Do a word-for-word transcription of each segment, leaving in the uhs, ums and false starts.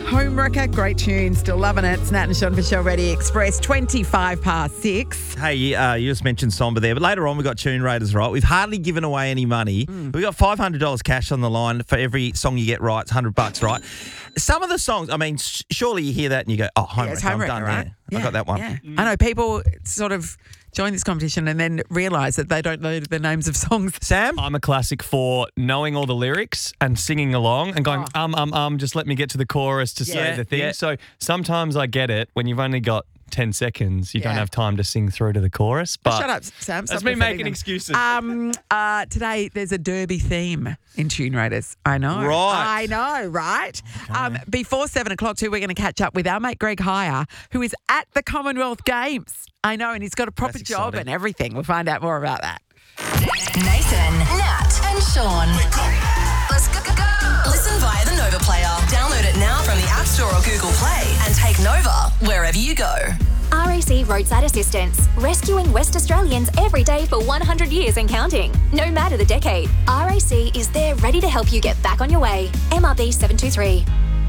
Homewrecker, great tune, still loving it. It's Nat and Sean for Show Ready Express, twenty-five past six. Hey, uh, you just mentioned Somber there, but later on we've got Tune Raiders, right? We've hardly given away any money. Mm. We've got five hundred dollars cash on the line for every song you get right. It's one hundred bucks, right? Some of the songs, I mean, sh- surely you hear that and you go, oh, Homewrecker, yeah, it's I'm Homewrecker, done right? there. Yeah, I got that one. Yeah. Mm. I know people sort of join this competition and then realise that they don't know the names of songs. Sam? I'm a classic for knowing all the lyrics and singing along and going, Oh. um, um, um, just let me get to the chorus to Yeah, say the thing. yeah. So sometimes I get it when you've only got ten seconds, you Yeah. don't have time to sing through to the chorus. But Shut up, Sam. Stop that's me defending making them. excuses. Um, uh, today, there's a Derby theme in Tune Raiders. I know. Right. I know, right? Um, before seven o'clock, too, we're going to catch up with our mate Greg Heyer, who is at the Commonwealth Games. I know, and he's got a proper That's job exciting. and everything. We'll find out more about that. Nathan, Nat, and Sean. Let's go, go, go. Listen via the Nova Player. Download it now from the App Store or Google Play and take Nova wherever you go. R A C Roadside Assistance, rescuing West Australians every day for one hundred years and counting. No matter the decade, R A C is there ready to help you get back on your way. M R B seven two three.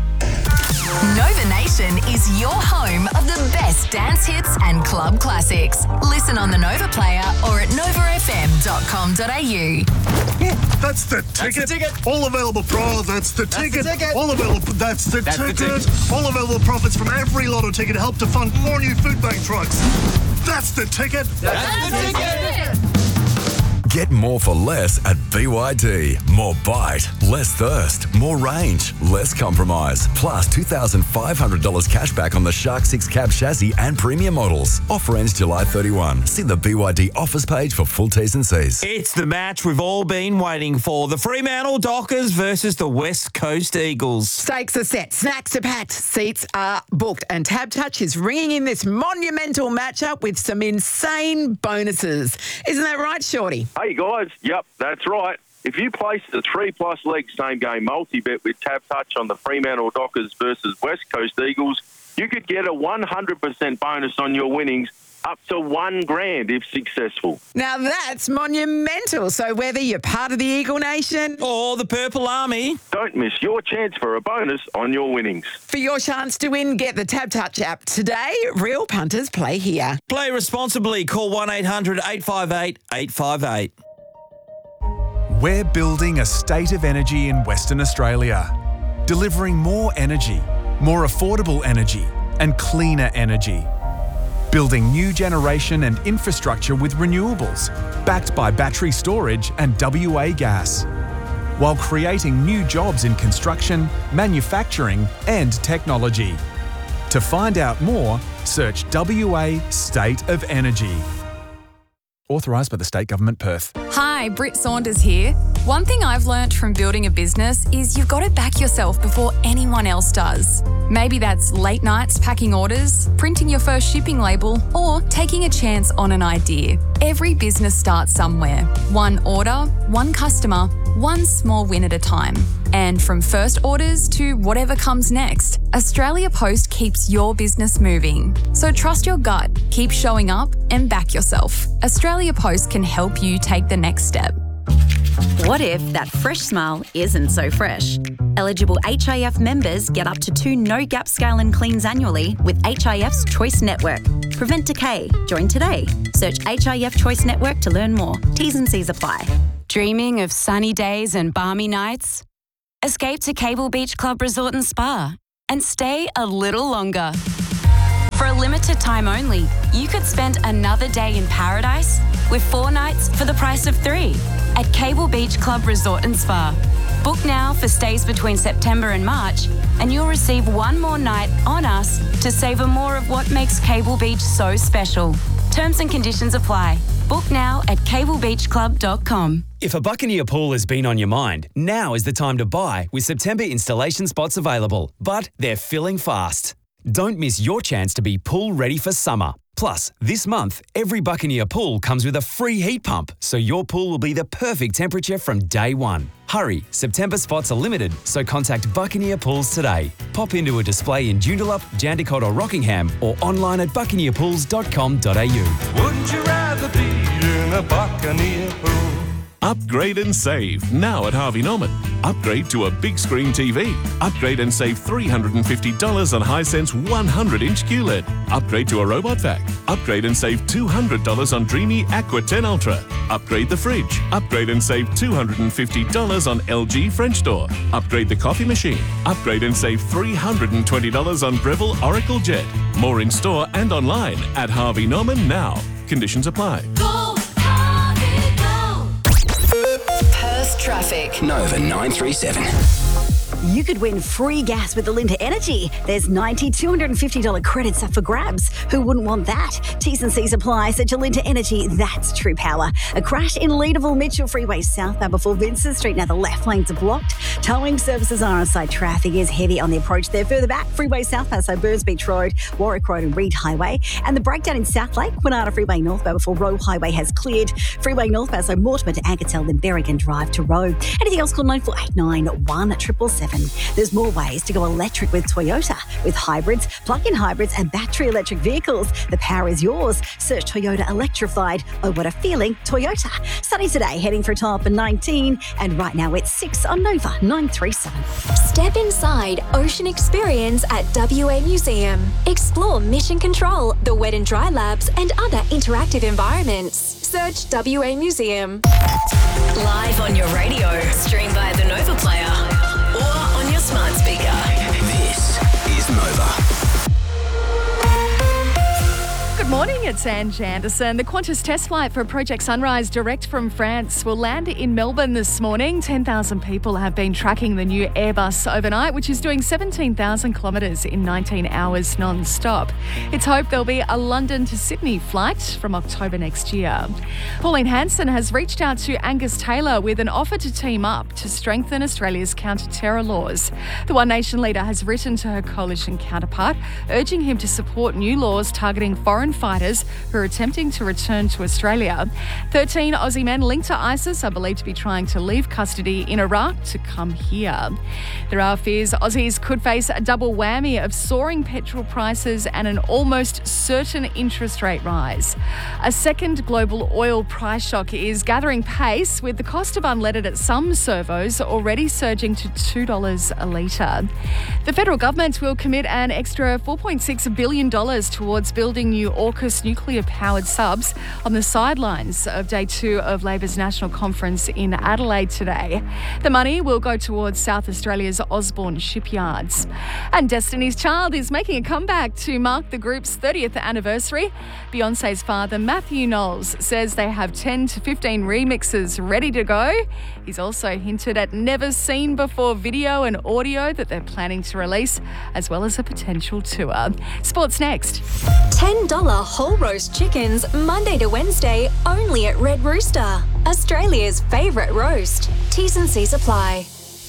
Nova Nation is your home of the best dance hits and club classics. Listen on the Nova Player or at nova f m dot com dot a u. That's the ticket. the ticket. All available pro. That's the ticket. ticket. All available. That's the That's the ticket. ticket. All available profits from every lotto ticket help to fund four new food bank trucks. That's the ticket. That's the ticket. Get more for less at B Y D. More bite, less thirst, more range, less compromise. Plus two thousand five hundred dollars cash back on the Shark six cab chassis and premium models. Offer ends July thirty-first. See the B Y D offers page for full T's and C's. It's the match we've all been waiting for. The Fremantle Dockers versus the West Coast Eagles. Stakes are set, snacks are packed, seats are booked, and Tab Touch is ringing in this monumental matchup with some insane bonuses. Isn't that right, Shorty? Hey guys, yep, that's right. If you place the three plus leg same game multi-bet with Tab Touch on the Fremantle Dockers versus West Coast Eagles, you could get a one hundred percent bonus on your winnings up to one grand if successful. Now that's monumental. So whether you're part of the Eagle Nation, Or the Purple Army. Don't miss your chance for a bonus on your winnings. for your chance to win, get the Tab Touch app today. Real punters play here. Play responsibly. Call one eight hundred eight five eight eight five eight. We're building a state of energy in Western Australia, delivering more energy, more affordable energy, and cleaner energy. Building new generation and infrastructure with renewables, backed by battery storage and W A gas, while creating new jobs in construction, manufacturing, and technology. To find out more, search W A State of Energy. Authorised by the State Government, Perth. Hi, Britt Saunders here. One thing I've learnt from building a business is you've got to back yourself before anyone else does. Maybe that's late nights packing orders, printing your first shipping label, or taking a chance on an idea. Every business starts somewhere. One order, one customer, one small win at a time. And from first orders to whatever comes next, Australia Post keeps your business moving. So trust your gut, keep showing up, and back yourself. Australia Post can help you take the next step. What if that fresh smile isn't so fresh? Eligible H I F members get up to two no-gap scale and cleans annually with H I F's Choice Network. Prevent decay. Join today. Search H I F Choice Network to learn more. T's and C's apply. Dreaming of sunny days and balmy nights? Escape to Cable Beach Club Resort and Spa and stay a little longer. For a limited time only, you could spend another day in paradise with four nights for the price of three at Cable Beach Club Resort and Spa. Book now for stays between September and March, and you'll receive one more night on us to savour more of what makes Cable Beach so special. Terms and conditions apply. Book now at cable beach club dot com. If a Buccaneer pool has been on your mind, now is the time to buy with September installation spots available, but they're filling fast. Don't miss your chance to be pool ready for summer. Plus, this month, every Buccaneer pool comes with a free heat pump, so your pool will be the perfect temperature from day one. Hurry, September spots are limited, so contact Buccaneer Pools today. Pop into a display in Joondalup, Jandakot or Rockingham, or online at buccaneer pools dot com dot a u. Wouldn't you rather be in a Buccaneer pool? Upgrade and save now at Harvey Norman. Upgrade to a big screen T V. Upgrade and save three hundred fifty dollars on Hisense one hundred inch Q L E D. Upgrade to a robot vac. Upgrade and save two hundred dollars on Dreamy Aqua ten Ultra. Upgrade the fridge. Upgrade and save two hundred fifty dollars on L G French door. Upgrade the coffee machine. Upgrade and save three hundred twenty dollars on Breville Oracle Jet. More in store and online at Harvey Norman now. Conditions apply. Go, Harvey, go. Perth traffic. Nova nine three seven. You could win free gas with Alinta Energy. There's ninety, two hundred fifty dollars credits up for grabs. Who wouldn't want that? T's and C's apply. Such Alinta Energy, that's true power. A crash in Leederville Mitchell Freeway southbound before Vincent Street. Now the left lanes are blocked. Towing services are on site. Traffic is heavy on the approach there. Further back, Freeway southbound, so Burns Beach Road, Warwick Road and Reed Highway. And the breakdown in South Lake, Quinata Freeway northbound before Roe Highway has cleared. Freeway northbound, so Mortimer to Ankertel, then Berrigan Drive to Roe. Anything else, call nine four eight nine, one seven seven seven. There's more ways to go electric with Toyota. With hybrids, plug-in hybrids and battery electric vehicles, the power is yours. Search Toyota Electrified. Oh, what a feeling, Toyota. Sunny today, heading for a top of nineteen. And right now it's six on Nova nine three seven. Step inside Ocean Experience at W A Museum. Explore Mission Control, the Wet and Dry Labs and other interactive environments. Search W A Museum. Live on your radio. Stream via the Nova Player. Or on your smart speaker. This is Nova. Good morning, it's Ange Anderson. The Qantas test flight for Project Sunrise direct from France will land in Melbourne this morning. ten thousand people have been tracking the new Airbus overnight, which is doing seventeen thousand kilometres in nineteen hours non-stop. It's hoped there'll be a London to Sydney flight from October next year. Pauline Hanson has reached out to Angus Taylor with an offer to team up to strengthen Australia's counter-terror laws. The One Nation leader has written to her coalition counterpart, urging him to support new laws targeting foreign fighters who are attempting to return to Australia. thirteen Aussie men linked to ISIS are believed to be trying to leave custody in Iraq to come here. There are fears Aussies could face a double whammy of soaring petrol prices and an almost certain interest rate rise. A second global oil price shock is gathering pace, with the cost of unleaded at some servos already surging to two dollars a litre. The federal government will commit an extra four point six billion dollars towards building new AUKUS nuclear-powered subs on the sidelines of day two of Labor's National Conference in Adelaide today. The money will go towards South Australia's Osborne shipyards. And Destiny's Child is making a comeback to mark the group's thirtieth anniversary. Beyonce's father, Matthew Knowles, says they have ten to fifteen remixes ready to go. He's also hinted at never-seen-before video and audio that they're planning to release, as well as a potential tour. Sports next. ten dollars whole roast chickens Monday to Wednesday only at Red Rooster. Australia's favourite roast. T's and C's apply.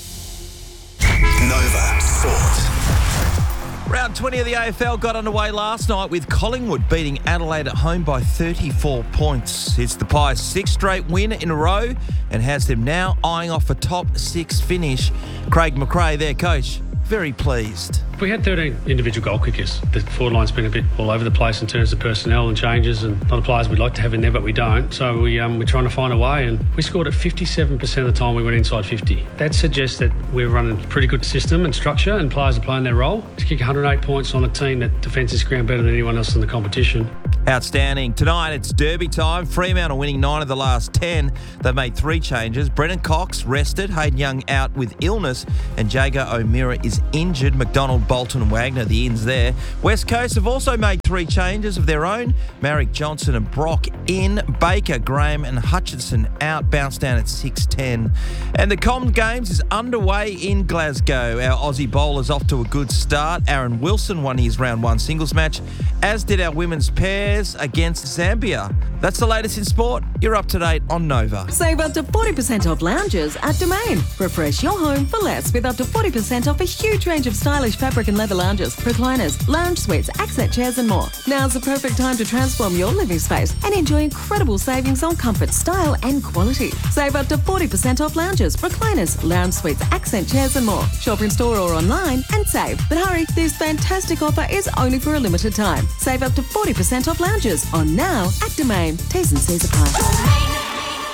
Nova Sports. Round twenty of the A F L got underway last night with Collingwood beating Adelaide at home by thirty-four points. It's the Pies' sixth straight win in a row and has them now eyeing off a top six finish. Craig McRae, their coach, very pleased. We had thirteen individual goal kickers. The forward line's been a bit all over the place in terms of personnel and changes, and a lot of players we'd like to have in there, but we don't. So we, um, we're trying to find a way, and we scored at fifty-seven percent of the time we went inside fifty. That suggests that we're running a pretty good system and structure, and players are playing their role. To kick one hundred eight points on a team that defends its ground better than anyone else in the competition. Outstanding. Tonight it's derby time. Fremantle winning nine of the last ten. They've made three changes. Brennan Cox rested, Hayden Young out with illness, and Jago O'Meara is injured. McDonald, Bolton and Wagner, the ins there. West Coast have also made three changes of their own. Marek Johnson and Brock in. Baker, Graham and Hutchinson out. Bounce down at six ten. And the Com Games is underway in Glasgow. Our Aussie bowler's off to a good start. Aaron Wilson won his round one singles match, as did our women's pairs against Zambia. That's the latest in sport. You're up to date on Nova. Save up to forty percent off lounges at Domain. Refresh your home for less with up to forty percent off a huge range of stylish fabric and leather lounges, recliners, lounge suites, accent chairs and more. Now's the perfect time to transform your living space and enjoy incredible savings on comfort, style and quality. Save up to forty percent off lounges, recliners, lounge suites, accent chairs and more. Shop in store or online and save. But hurry, this fantastic offer is only for a limited time. Save up to forty percent off lounges on now at Domain. T's and C's apply.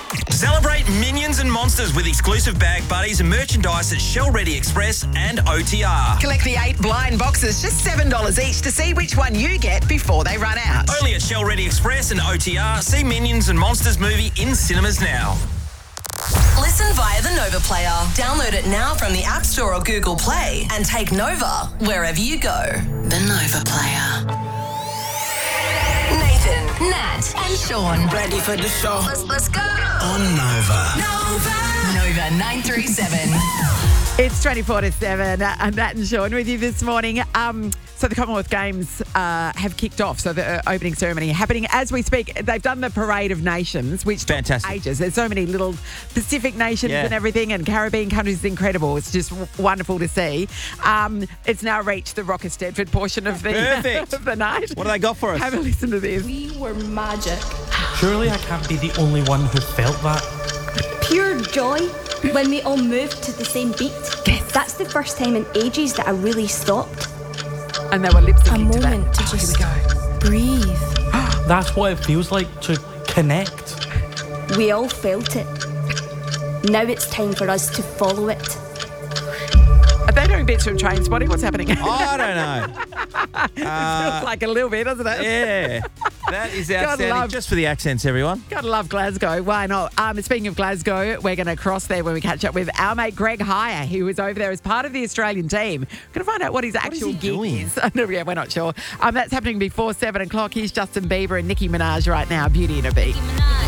Celebrate Minions and Monsters with exclusive bag buddies and merchandise at Shell Ready Express and O T R. Collect the eight blind boxes, just seven dollars each, to see which one you get before they run out. Only at Shell Ready Express and O T R. See Minions and Monsters movie in cinemas now. Listen via the Nova Player. Download it now from the App Store or Google Play and take Nova wherever you go. The Nova Player. Nathan, Nat, and Sean. Ready for the show? Let's, let's go. On Nova. Nova. Nova nine three seven. It's twenty-four to seven, uh, and Nat and Sean with you this morning. Um, so the Commonwealth Games uh, have kicked off, so the uh, opening ceremony happening as we speak. They've done the Parade of Nations, which took Fantastic. ages. There's so many little Pacific nations Yeah. and everything, and Caribbean countries. It's incredible. It's just w- wonderful to see. Um, it's now reached the Rocker Stedford portion of the, Perfect. of the night. What do they got for us? Have a listen to this. We were magic. Surely I can't be the only one who felt that. Pure joy when we all moved to the same beat. Yes. That's the first time in ages that I really stopped. And they were lip syncing A to that. moment to Oh, here just we go. breathe. That's what it feels like to connect. We all felt it. Now it's time for us to follow it. Are they doing bits from Train Spotting? What's happening? I don't know. Uh, Feels like a little bit, doesn't it? Yeah. That is Gotta outstanding. love- Just for the accents, everyone. Gotta love Glasgow. Why not? Um, speaking of Glasgow, we're going to cross there when we catch up with our mate Greg Heyer, who was over there as part of the Australian team. We're going to find out what his actual he gig doing? is. No, yeah, we're not sure. Um, that's happening before seven o'clock. Here's Justin Bieber and Nicki Minaj right now. Beauty and a Beat.